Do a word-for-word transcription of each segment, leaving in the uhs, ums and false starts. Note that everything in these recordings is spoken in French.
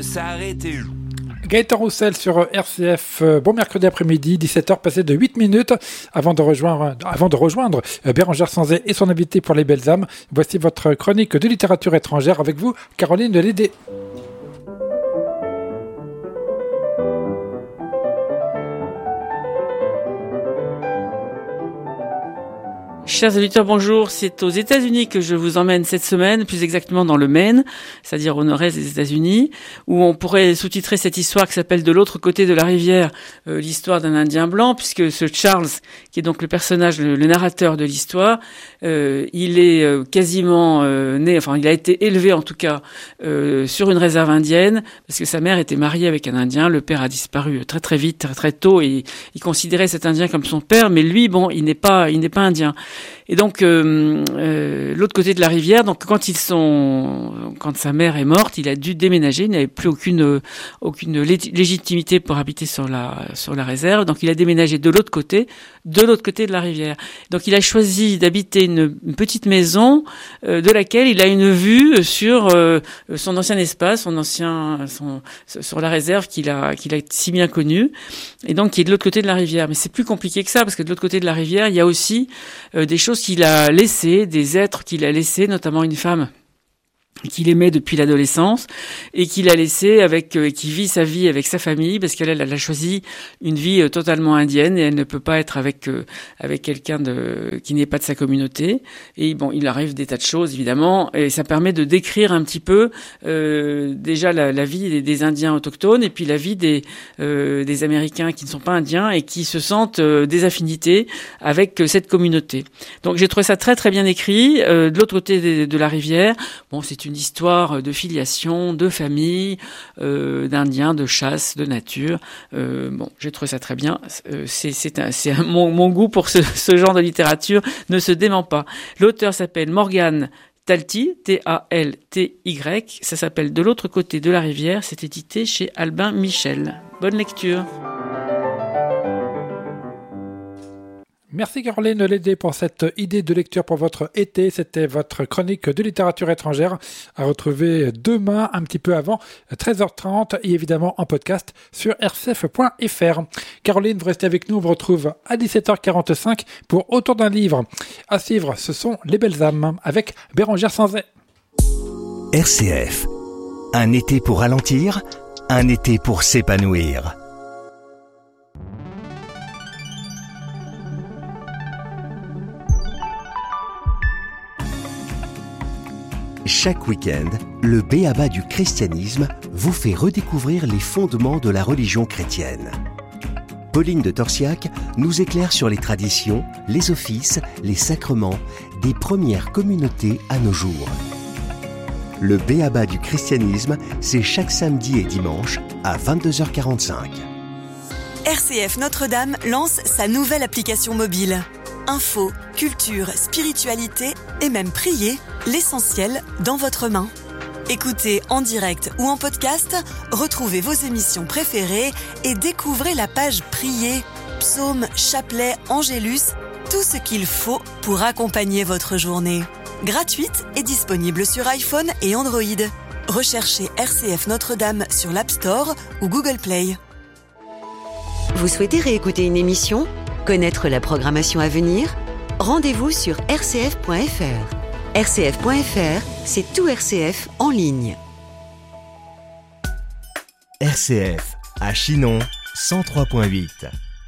de s'arrêter. Gaëtan Roussel sur R C F, bon mercredi après-midi, dix-sept heures passées de huit minutes, avant de rejoindre, avant de rejoindre Bérengère Sanzay et son invité pour les belles âmes. Voici votre chronique de littérature étrangère avec vous, Caroline Delédé. Chers auditeurs, bonjour. C'est aux États-Unis que je vous emmène cette semaine, plus exactement dans le Maine, c'est-à-dire au nord-est des États-Unis, où on pourrait sous-titrer cette histoire qui s'appelle De l'autre côté de la rivière, euh, l'histoire d'un Indien blanc, puisque ce Charles, qui est donc le personnage, le, le narrateur de l'histoire, euh, il est euh, quasiment euh, né, enfin il a été élevé en tout cas euh, sur une réserve indienne, parce que sa mère était mariée avec un Indien. Le père a disparu très très vite, très très tôt, et il considérait cet Indien comme son père, mais lui, bon, il n'est pas, il n'est pas indien. Et donc euh, euh, l'autre côté de la rivière, donc quand ils sont, quand sa mère est morte, il a dû déménager. Il n'avait plus aucune aucune légitimité pour habiter sur la sur la réserve. Donc il a déménagé de l'autre côté, de l'autre côté de la rivière. Donc il a choisi d'habiter une, une petite maison euh, de laquelle il a une vue sur euh, son ancien espace, son ancien son sur la réserve qu'il a qu'il a si bien connue. Et donc qui est de l'autre côté de la rivière. Mais c'est plus compliqué que ça, parce que de l'autre côté de la rivière, il y a aussi euh, des choses qu'il a laissées, des êtres qu'il a laissés, notamment une femme qu'il aimait depuis l'adolescence et qu'il a laissé avec euh, qui vit sa vie avec sa famille, parce qu'elle elle a choisi une vie euh, totalement indienne et elle ne peut pas être avec euh, avec quelqu'un de qui n'est pas de sa communauté. Et bon, il arrive des tas de choses évidemment, et ça permet de décrire un petit peu euh, déjà la, la vie des, des Indiens autochtones et puis la vie des euh, des Américains qui ne sont pas indiens et qui se sentent euh, des affinités avec euh, cette communauté. Donc j'ai trouvé ça très très bien écrit. Euh, de l'autre côté de, de la rivière, bon, c'est une histoire de filiation, de famille, euh, d'Indiens, de chasse, de nature. Euh, bon, j'ai trouvé ça très bien. Euh, c'est, c'est, un, c'est un, mon, mon goût pour ce, ce genre de littérature ne se dément pas. L'auteur s'appelle Morgan Talty, T A L T Y. Ça s'appelle De l'autre côté de la rivière. C'est édité chez Albin Michel. Bonne lecture. Merci Caroline Lédé pour cette idée de lecture pour votre été. C'était votre chronique de littérature étrangère à retrouver demain un petit peu avant treize heures trente et évidemment en podcast sur r c f point f r. Caroline, vous restez avec nous. On vous retrouve à dix-sept heures quarante-cinq pour Autour d'un livre. À suivre, ce sont Les Belles âmes avec Bérengère Sanzay. R C F. Un été pour ralentir, un été pour s'épanouir. Chaque week-end, le B A B A du christianisme vous fait redécouvrir les fondements de la religion chrétienne. Pauline de Torsiac nous éclaire sur les traditions, les offices, les sacrements des premières communautés à nos jours. Le B A B A du christianisme, c'est chaque samedi et dimanche à vingt-deux heures quarante-cinq. R C F Notre-Dame lance sa nouvelle application mobile. Info, culture, spiritualité et même prier, l'essentiel dans votre main. Écoutez en direct ou en podcast, retrouvez vos émissions préférées et découvrez la page Prier, psaumes, chapelets, angélus, tout ce qu'il faut pour accompagner votre journée. Gratuite et disponible sur iPhone et Android. Recherchez R C F Notre-Dame sur l'App Store ou Google Play. Vous souhaitez réécouter une émission ? Connaître la programmation à venir ? Rendez-vous sur r c f point f r. r c f point f r, c'est tout R C F en ligne. R C F, à Chinon, cent trois virgule huit.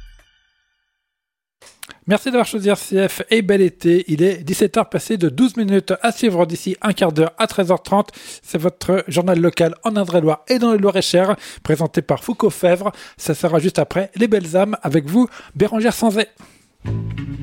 Merci d'avoir choisi R C F et bel été. Il est dix-sept heures passées de douze minutes à suivre d'ici un quart d'heure à treize heures trente. C'est votre journal local en Indre-et-Loire et dans le Loir-et-Cher, présenté par Foucault Fèvre. Ça sera juste après Les Belles âmes avec vous, Bérengère Sanzay.